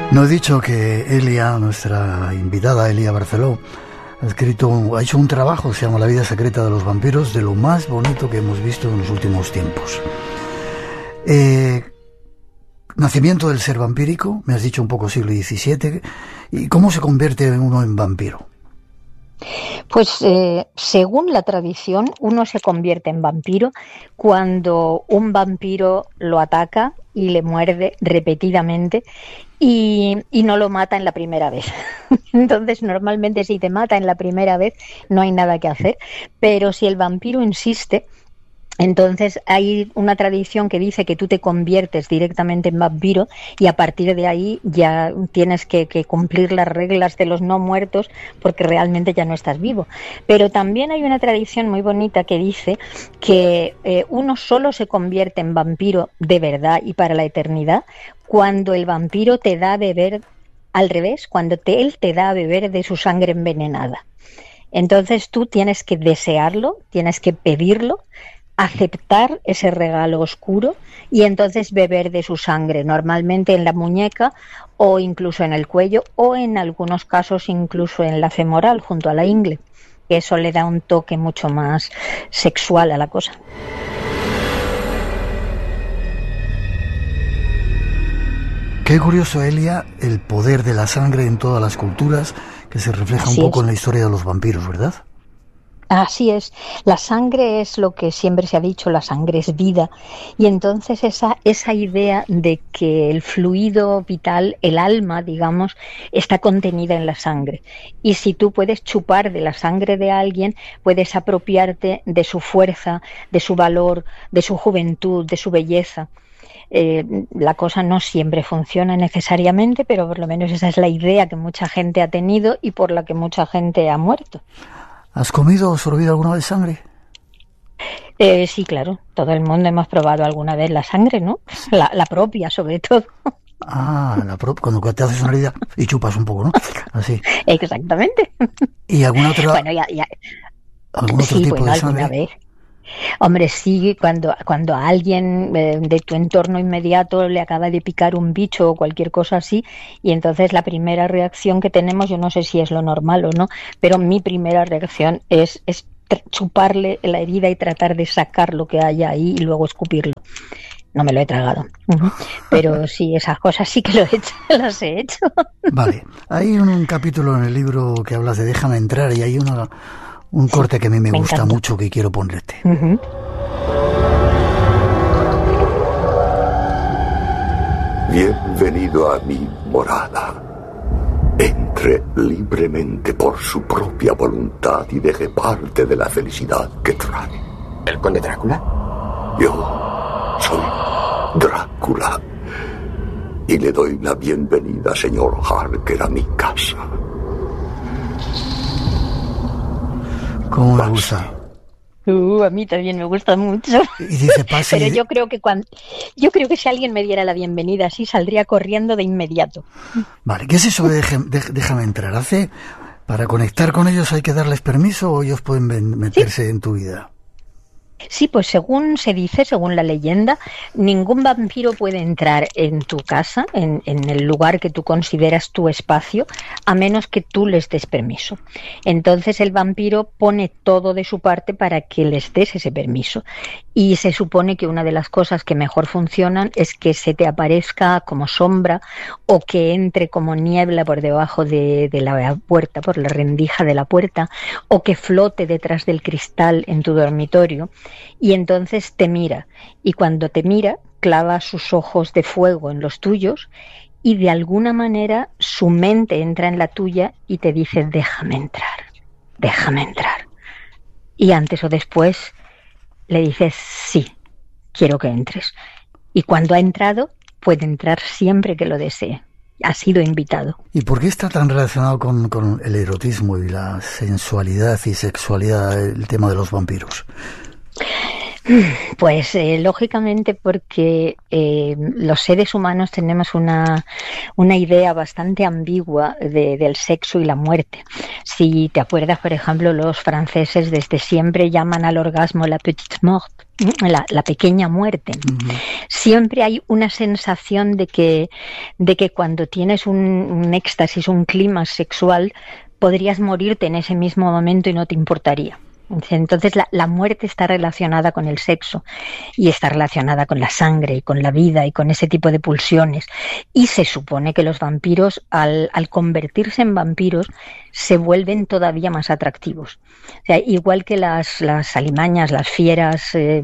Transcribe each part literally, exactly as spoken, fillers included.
No he dicho que Elia, nuestra invitada Elia Barceló, ha escrito, ha hecho un trabajo, se llama La vida secreta de los vampiros, de lo más bonito que hemos visto en los últimos tiempos. Eh, nacimiento del ser vampírico, me has dicho un poco siglo diecisiete, ¿y cómo se convierte uno en vampiro? Pues eh, según la tradición, uno se convierte en vampiro cuando un vampiro lo ataca y le muerde repetidamente y, y no lo mata en la primera vez. Entonces, normalmente si te mata en la primera vez no hay nada que hacer, pero si el vampiro insiste, entonces hay una tradición que dice que tú te conviertes directamente en vampiro y a partir de ahí ya tienes que, que cumplir las reglas de los no muertos porque realmente ya no estás vivo. Pero también hay una tradición muy bonita que dice que eh, uno solo se convierte en vampiro de verdad y para la eternidad cuando el vampiro te da a beber al revés, cuando te, él te da a beber de su sangre envenenada. Entonces tú tienes que desearlo, tienes que pedirlo, aceptar ese regalo oscuro y entonces beber de su sangre, normalmente en la muñeca o incluso en el cuello o en algunos casos incluso en la femoral junto a la ingle, que eso le da un toque mucho más sexual a la cosa. Qué curioso, Elia, el poder de la sangre en todas las culturas, que se refleja Así un poco es. en la historia de los vampiros, ¿verdad? Así es, la sangre es lo que siempre se ha dicho, la sangre es vida, y entonces esa, esa idea de que el fluido vital, el alma, digamos, está contenida en la sangre, y si tú puedes chupar de la sangre de alguien, puedes apropiarte de su fuerza, de su valor, de su juventud, de su belleza. Eh, la cosa no siempre funciona necesariamente, pero por lo menos esa es la idea que mucha gente ha tenido y por la que mucha gente ha muerto. ¿Has comido o sorbido alguna vez sangre? Eh, sí, claro. Todo el mundo hemos probado alguna vez la sangre, ¿no? La, la propia, sobre todo. Ah, la propia. Cuando te haces una herida y chupas un poco, ¿no? Así. Exactamente. ¿Y alguna otra? Bueno, ya, ya. ¿Algún otro sí, tipo bueno, de sangre? Alguna vez. Hombre, sí, cuando, cuando a alguien eh, de tu entorno inmediato le acaba de picar un bicho o cualquier cosa así, y entonces la primera reacción que tenemos, yo no sé si es lo normal o no, pero mi primera reacción es, es chuparle la herida y tratar de sacar lo que haya ahí y luego escupirlo. No me lo he tragado, uh-huh. Pero sí, esas cosas sí que lo he hecho, las he hecho. Vale, hay un, un capítulo en el libro que hablas de Déjame entrar y hay una... Un corte sí, que a mí me, me gusta encanta. mucho que quiero ponerte. Uh-huh. Bienvenido a mi morada. Entre libremente por su propia voluntad y deje parte de la felicidad que trae. ¿El conde Drácula? Yo soy Drácula. Y le doy la bienvenida, señor Harker, a mi casa. ¿Cómo me gusta? Uh, a mí también me gusta mucho. Y dice, pase. Pero yo creo que cuando, yo creo que si alguien me diera la bienvenida así, saldría corriendo de inmediato. Vale, ¿qué es eso de, deje, de déjame entrar? ¿Hace para conectar con ellos hay que darles permiso o ellos pueden ven, meterse ¿Sí? en tu vida? Sí, pues según se dice, según la leyenda, ningún vampiro puede entrar en tu casa, en, en el lugar que tú consideras tu espacio, a menos que tú les des permiso. Entonces el vampiro pone todo de su parte para que les des ese permiso. Y se supone que una de las cosas que mejor funcionan es que se te aparezca como sombra o que entre como niebla por debajo de, de la puerta, por la rendija de la puerta, o que flote detrás del cristal en tu dormitorio. Y entonces te mira, y cuando te mira, clava sus ojos de fuego en los tuyos y de alguna manera su mente entra en la tuya y te dice, déjame entrar, déjame entrar. Y antes o después le dices, sí, quiero que entres. Y cuando ha entrado, puede entrar siempre que lo desee. Ha sido invitado. ¿Y por qué está tan relacionado con, con el erotismo y la sensualidad y sexualidad el tema de los vampiros? Pues eh, lógicamente porque eh, los seres humanos tenemos una, una idea bastante ambigua de, del sexo y la muerte. Si te acuerdas, por ejemplo, los franceses desde siempre llaman al orgasmo la petite mort, la, la pequeña muerte. Uh-huh. Siempre hay una sensación de que, de que cuando tienes un, un éxtasis, un clima sexual, podrías morirte en ese mismo momento y no te importaría. Entonces la, la muerte está relacionada con el sexo y está relacionada con la sangre y con la vida y con ese tipo de pulsiones, y se supone que los vampiros al, al convertirse en vampiros se vuelven todavía más atractivos. O sea, igual que las, las alimañas, las fieras eh,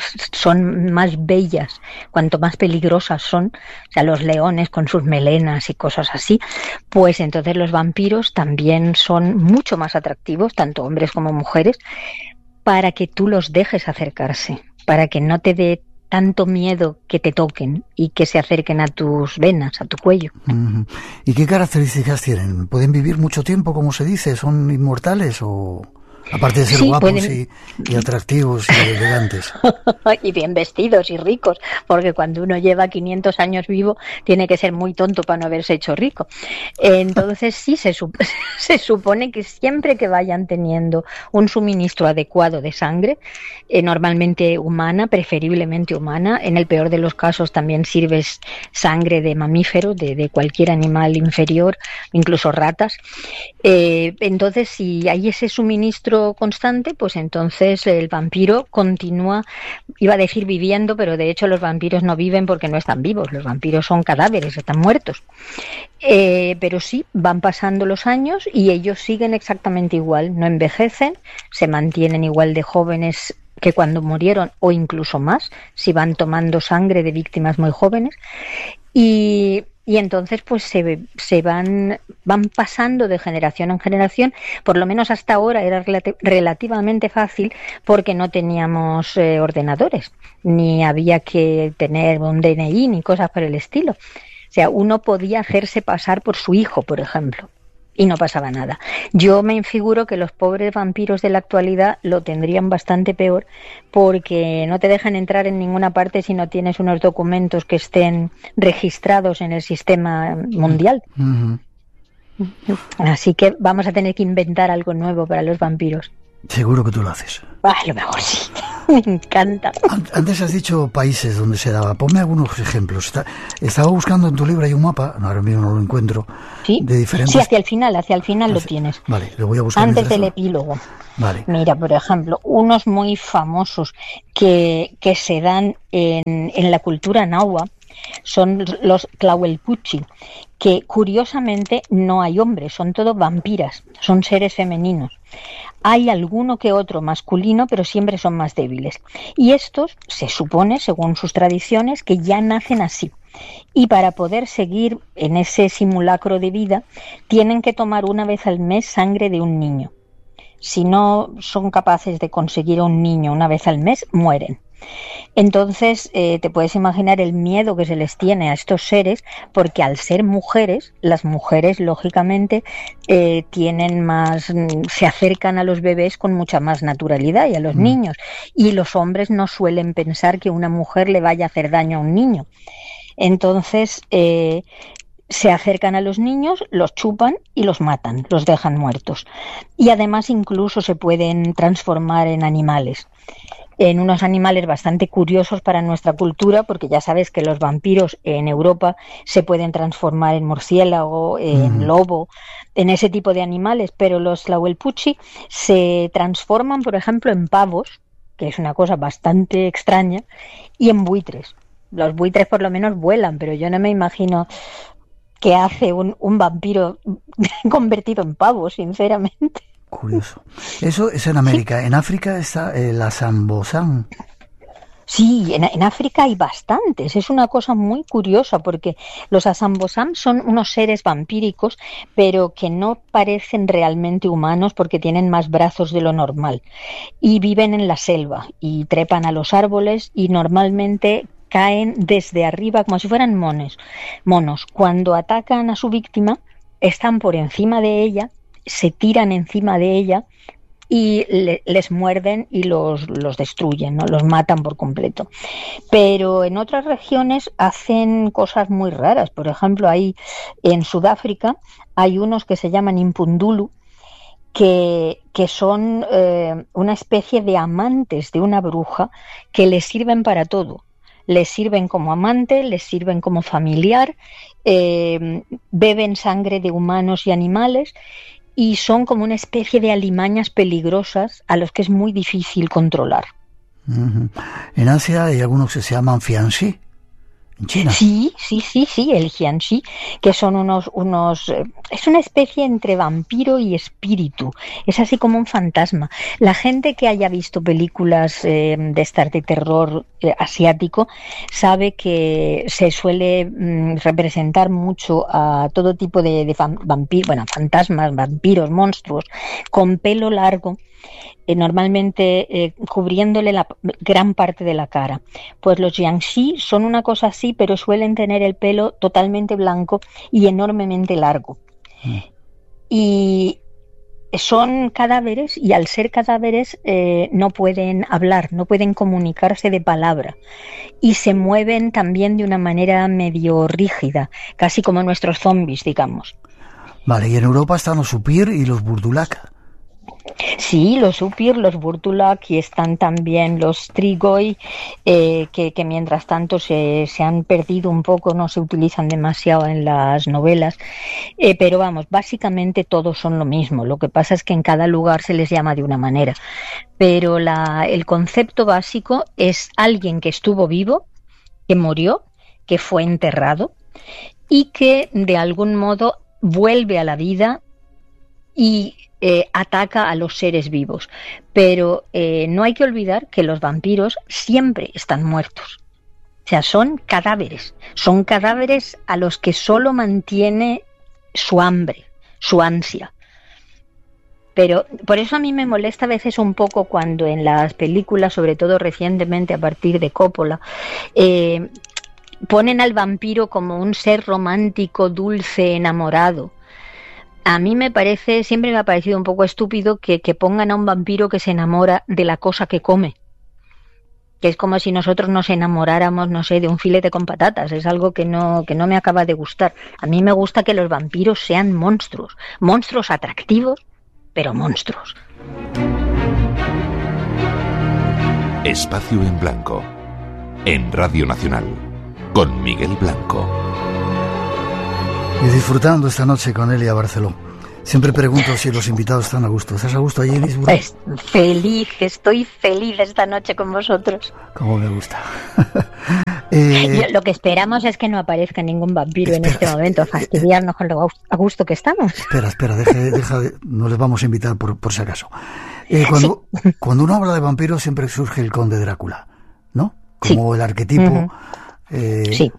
son más bellas cuanto más peligrosas son, o sea, los leones con sus melenas y cosas así, pues entonces los vampiros también son mucho más atractivos, tanto hombres como mujeres, para que tú los dejes acercarse, para que no te dé tanto miedo que te toquen y que se acerquen a tus venas, a tu cuello. Uh-huh. ¿Y qué características tienen? ¿Pueden vivir mucho tiempo, como se dice? ¿Son inmortales o...? Aparte de ser sí, guapos pueden... y, y atractivos y elegantes. Y bien vestidos y ricos, porque cuando uno lleva quinientos años vivo tiene que ser muy tonto para no haberse hecho rico. Entonces sí, se, sup- se supone que siempre que vayan teniendo un suministro adecuado de sangre, eh, normalmente humana, preferiblemente humana, en el peor de los casos también sirves sangre de mamífero, de, de cualquier animal inferior, incluso ratas. Eh, entonces si hay ese suministro constante, pues entonces el vampiro continúa, iba a decir viviendo, pero de hecho los vampiros no viven porque no están vivos, los vampiros son cadáveres, están muertos. Eh, pero sí, van pasando los años y ellos siguen exactamente igual, no envejecen, se mantienen igual de jóvenes que cuando murieron o incluso más, si van tomando sangre de víctimas muy jóvenes, y Y entonces pues se, se van, van pasando de generación en generación. Por lo menos hasta ahora era relati- relativamente fácil porque no teníamos eh, ordenadores, ni había que tener un D N I ni cosas por el estilo. O sea, uno podía hacerse pasar por su hijo, por ejemplo, y no pasaba nada. Yo me figuro que los pobres vampiros de la actualidad lo tendrían bastante peor porque no te dejan entrar en ninguna parte si no tienes unos documentos que estén registrados en el sistema mundial. Uh-huh. Así que vamos a tener que inventar algo nuevo para los vampiros. Seguro que tú lo haces. Ah, lo mejor sí. Me encanta. Antes has dicho países donde se daba. Ponme algunos ejemplos. Está, estaba buscando en tu libro, hay un mapa, ahora mismo no lo encuentro. Sí, de diferentes... sí, hacia el final, hacia el final hacia... lo tienes. Vale, lo voy a buscar. Antes del epílogo. Vale. Mira, por ejemplo, unos muy famosos que, que se dan en, en la cultura nahua son los Tlahuelpuchi, que curiosamente no hay hombres, son todo vampiras, son seres femeninos. Hay alguno que otro masculino, pero siempre son más débiles. Y estos, se supone, según sus tradiciones, que ya nacen así. Y para poder seguir en ese simulacro de vida, tienen que tomar una vez al mes sangre de un niño. Si no son capaces de conseguir un niño una vez al mes, mueren. Entonces eh, te puedes imaginar el miedo que se les tiene a estos seres, porque al ser mujeres, las mujeres lógicamente eh, tienen más, se acercan a los bebés con mucha más naturalidad y a los mm. niños, y los hombres no suelen pensar que una mujer le vaya a hacer daño a un niño. Entonces eh, se acercan a los niños, los chupan y los matan, los dejan muertos. Y además incluso se pueden transformar en animales. En unos animales bastante curiosos para nuestra cultura, porque ya sabes que los vampiros en Europa se pueden transformar en murciélago, en mm. lobo, en ese tipo de animales, pero los Tlahuelpuchi se transforman, por ejemplo, en pavos, que es una cosa bastante extraña, y en buitres. Los buitres por lo menos vuelan, pero yo no me imagino qué hace un, un vampiro convertido en pavo, sinceramente. Curioso. Eso es en América. Sí. En África está eh, la Sambosán. Sí, en, en África hay bastantes. Es una cosa muy curiosa porque los Asambosam son unos seres vampíricos, pero que no parecen realmente humanos porque tienen más brazos de lo normal. Y viven en la selva y trepan a los árboles y normalmente caen desde arriba como si fueran monos. monos. Cuando atacan a su víctima, están por encima de ella, se tiran encima de ella y le, les muerden y los, los destruyen, ¿no? Los matan por completo. Pero en otras regiones hacen cosas muy raras. Por ejemplo, hay en Sudáfrica hay unos que se llaman impundulu, que, que son eh, una especie de amantes de una bruja que les sirven para todo. Les sirven como amante, les sirven como familiar, eh, beben sangre de humanos y animales y son como una especie de alimañas peligrosas a los que es muy difícil controlar. Uh-huh. En Asia hay algunos que se llaman Fianxi. ¿En China? Sí, sí, sí, sí, el Jiangxi, que son unos, unos, eh, es una especie entre vampiro y espíritu, es así como un fantasma. La gente que haya visto películas eh, de estas de terror eh, asiático sabe que se suele mm, representar mucho a todo tipo de, de vampiros, bueno, fantasmas, vampiros, monstruos, con pelo largo, Eh, normalmente eh, cubriéndole la gran parte de la cara. Pues los Jiangxi son una cosa así, pero suelen tener el pelo totalmente blanco y enormemente largo. Mm. Y son cadáveres y al ser cadáveres eh, no pueden hablar, no pueden comunicarse de palabra y se mueven también de una manera medio rígida, casi como nuestros zombies, digamos. Vale, y en Europa están los Upir y los Burdulak. Sí, los Upir, los Burdulak y están también los Strigoi, eh, que, que mientras tanto se, se han perdido un poco, no se utilizan demasiado en las novelas, eh, pero vamos, básicamente todos son lo mismo, lo que pasa es que en cada lugar se les llama de una manera, pero la, el concepto básico es alguien que estuvo vivo, que murió, que fue enterrado y que de algún modo vuelve a la vida y Eh, ataca a los seres vivos, pero eh, no hay que olvidar que los vampiros siempre están muertos, o sea, son cadáveres, son cadáveres a los que solo mantiene su hambre, su ansia. Pero por eso a mí me molesta a veces un poco cuando en las películas, sobre todo recientemente a partir de Coppola, eh, ponen al vampiro como un ser romántico, dulce, enamorado. A mí me parece, siempre me ha parecido un poco estúpido que, que pongan a un vampiro que se enamora de la cosa que come. Que es como si nosotros nos enamoráramos, no sé, de un filete con patatas. Es algo que no, que no me acaba de gustar. A mí me gusta que los vampiros sean monstruos. Monstruos atractivos, pero monstruos. Espacio en Blanco. En Radio Nacional. Con Miguel Blanco. Y disfrutando esta noche con Elia Barceló. Siempre pregunto si los invitados están a gusto. ¿Estás a gusto allí en Lisboa? Pues feliz, estoy feliz esta noche con vosotros. Como me gusta. eh, Lo que esperamos es que no aparezca ningún vampiro espera, en este momento, fastidiarnos con lo a gusto que estamos. Espera, espera, deja, deja de, no les vamos a invitar por, por si acaso. Eh, cuando, sí. cuando uno habla de vampiros siempre surge el conde Drácula, ¿no? Como sí. el arquetipo. Uh-huh. eh, sí.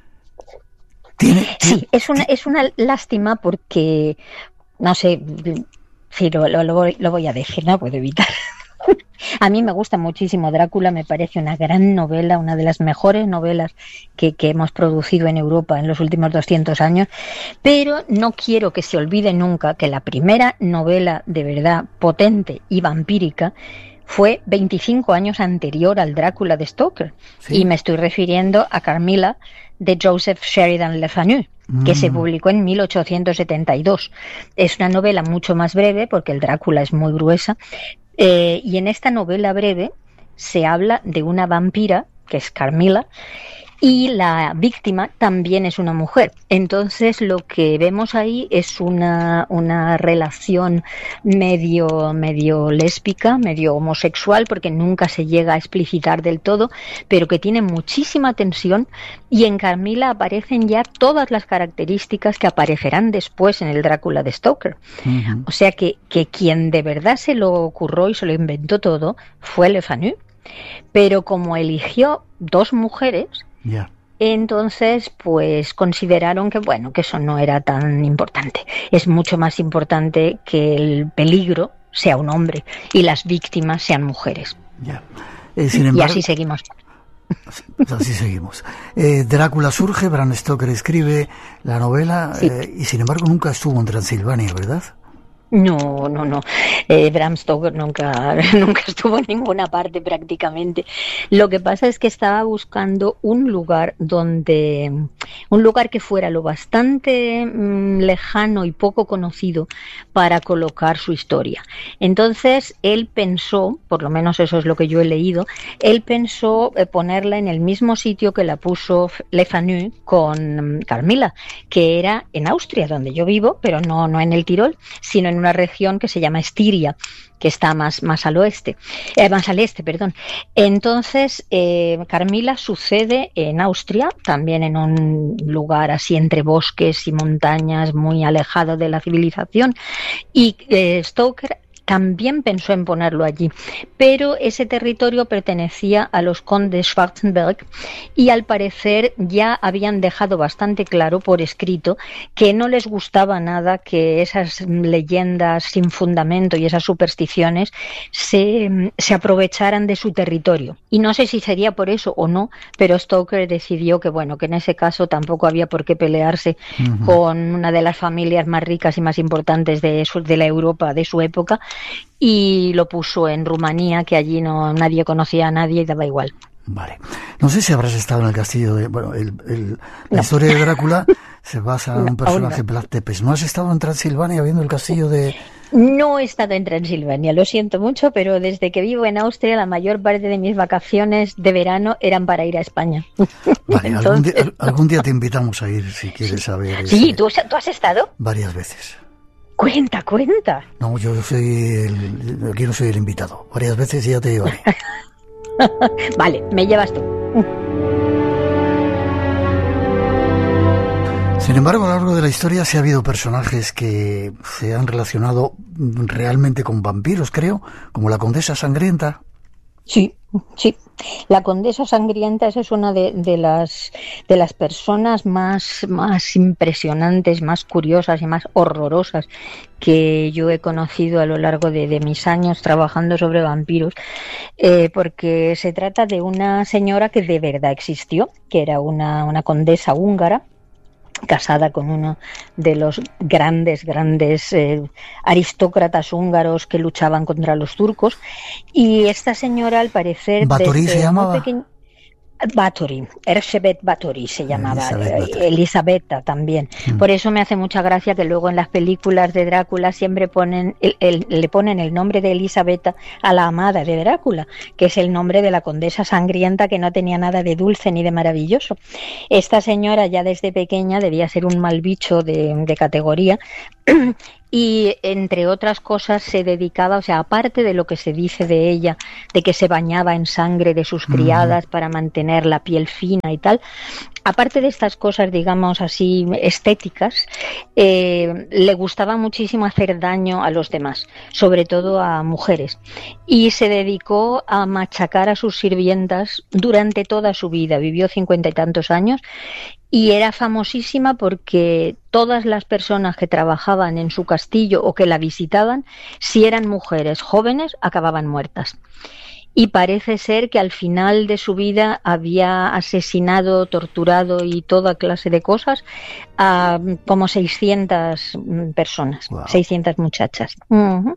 ¿Tiene, tiene, sí, es una, es una lástima porque, no sé, sí, lo, lo, lo voy a decir, no puedo evitar. A mí me gusta muchísimo Drácula, me parece una gran novela, una de las mejores novelas que, que hemos producido en Europa en los últimos doscientos años, pero no quiero que se olvide nunca que la primera novela de verdad potente y vampírica fue veinticinco años anterior al Drácula de Stoker, ¿sí? Y me estoy refiriendo a Carmilla de Joseph Sheridan Le Fanu, mm. que se publicó en mil ochocientos setenta y dos. Es una novela mucho más breve porque el Drácula es muy gruesa, eh, y en esta novela breve se habla de una vampira, que es Carmilla, y la víctima también es una mujer. Entonces lo que vemos ahí es una, una relación medio, medio lésbica, medio homosexual, porque nunca se llega a explicitar del todo, pero que tiene muchísima tensión, y en Carmilla aparecen ya todas las características que aparecerán después en el Drácula de Stoker. Uh-huh. O sea que, que quien de verdad se lo ocurrió y se lo inventó todo fue Le Fanu, pero como eligió dos mujeres, yeah. entonces pues consideraron que bueno, que eso no era tan importante. Es mucho más importante que el peligro sea un hombre y las víctimas sean mujeres. Yeah. Eh, sin embargo, y así seguimos. Así seguimos. Eh, Drácula surge, Bram Stoker escribe la novela, sí. eh, y sin embargo nunca estuvo en Transilvania, ¿verdad? No, no, no. Eh, Bram Stoker nunca, nunca estuvo en ninguna parte prácticamente. Lo que pasa es que estaba buscando un lugar donde, un lugar que fuera lo bastante mmm, lejano y poco conocido para colocar su historia. Entonces él pensó, por lo menos eso es lo que yo he leído, él pensó eh, ponerla en el mismo sitio que la puso Le Fanu con Carmila, que era en Austria, donde yo vivo, pero no, no en el Tirol, sino en una región que se llama Estiria, que está más, más al oeste, eh, más al este, perdón. Entonces, eh, Carmila sucede en Austria, también en un lugar así entre bosques y montañas, muy alejado de la civilización, y eh, Stoker también pensó en ponerlo allí, pero ese territorio pertenecía a los condes Schwarzenberg y al parecer ya habían dejado bastante claro por escrito que no les gustaba nada que esas leyendas sin fundamento y esas supersticiones se, se aprovecharan de su territorio. Y no sé si sería por eso o no, pero Stoker decidió que bueno, que en ese caso tampoco había por qué pelearse uh-huh. con una de las familias más ricas y más importantes de, su, de la Europa de su época, y lo puso en Rumanía, que allí no nadie conocía a nadie y daba igual. Vale. No sé si habrás estado en el castillo de... Bueno, el, el, la no. historia de Drácula se basa en no, un personaje, no. Vlad Tepes. ¿No has estado en Transilvania viendo el castillo de...? No he estado en Transilvania, lo siento mucho, pero desde que vivo en Austria la mayor parte de mis vacaciones de verano eran para ir a España. Vale, Entonces... algún, día, algún día te invitamos a ir si quieres saber. Sí, ese... ¿tú, ¿tú has estado? Varias veces. Cuenta, cuenta. No, yo soy el, aquí no soy el invitado. Varias veces ya te llevaré. Vale, me llevas tú. Sin embargo, a lo largo de la historia sí ha habido personajes que se han relacionado realmente con vampiros, creo, como la Condesa Sangrienta. Sí, sí. La Condesa Sangrienta esa es una de, de las de las personas más, más impresionantes, más curiosas y más horrorosas que yo he conocido a lo largo de, de mis años trabajando sobre vampiros, eh, porque se trata de una señora que de verdad existió, que era una, una condesa húngara, casada con uno de los grandes, grandes eh, aristócratas húngaros que luchaban contra los turcos. Y esta señora, al parecer... ¿Báthory se llamaba? Pequeño... Báthory, Erzsébet Báthory se llamaba, Elisabetta también. Mm. Por eso me hace mucha gracia que luego en las películas de Drácula siempre ponen el, el, le ponen el nombre de Elisabetta a la amada de Drácula, que es el nombre de la condesa sangrienta, que no tenía nada de dulce ni de maravilloso. Esta señora ya desde pequeña debía ser un mal bicho de, de categoría. Y entre otras cosas se dedicaba, o sea, aparte de lo que se dice de ella, de que se bañaba en sangre de sus criadas mm. para mantener la piel fina y tal, aparte de estas cosas, digamos así, estéticas, eh, le gustaba muchísimo hacer daño a los demás, sobre todo a mujeres, y se dedicó a machacar a sus sirvientas durante toda su vida. Vivió cincuenta y tantos años y era famosísima porque todas las personas que trabajaban en su castillo o que la visitaban, si eran mujeres jóvenes, acababan muertas. Y parece ser que al final de su vida había asesinado, torturado y toda clase de cosas a como seiscientas personas, wow. seiscientas muchachas. Uh-huh.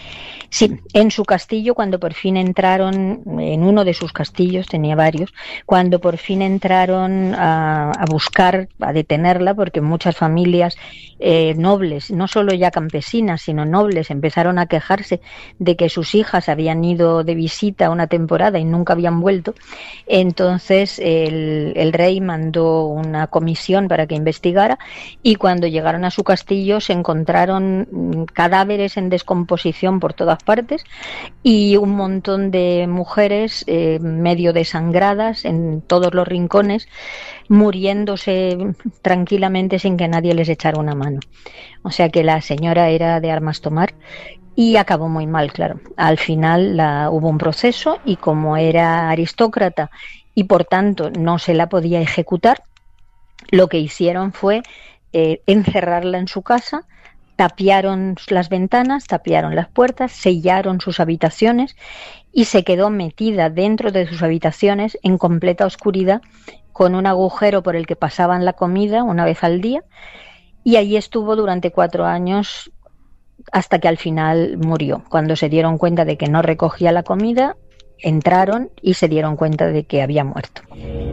Sí, en su castillo, cuando por fin entraron, en uno de sus castillos, tenía varios, cuando por fin entraron a, a buscar, a detenerla, porque muchas familias eh, nobles, no solo ya campesinas, sino nobles, empezaron a quejarse de que sus hijas habían ido de visita una temporada y nunca habían vuelto. Entonces el, el rey mandó una comisión para que investigara, y cuando llegaron a su castillo se encontraron cadáveres en descomposición por todas partes y un montón de mujeres eh, medio desangradas en todos los rincones, muriéndose tranquilamente sin que nadie les echara una mano. O sea que la señora era de armas tomar y acabó muy mal, claro. Al final la, hubo un proceso, y como era aristócrata y por tanto no se la podía ejecutar, lo que hicieron fue eh, encerrarla en su casa, tapiaron las ventanas, tapiaron las puertas, sellaron sus habitaciones y se quedó metida dentro de sus habitaciones en completa oscuridad, con un agujero por el que pasaban la comida una vez al día, y allí estuvo durante cuatro años hasta que al final murió. Cuando se dieron cuenta de que no recogía la comida, entraron y se dieron cuenta de que había muerto.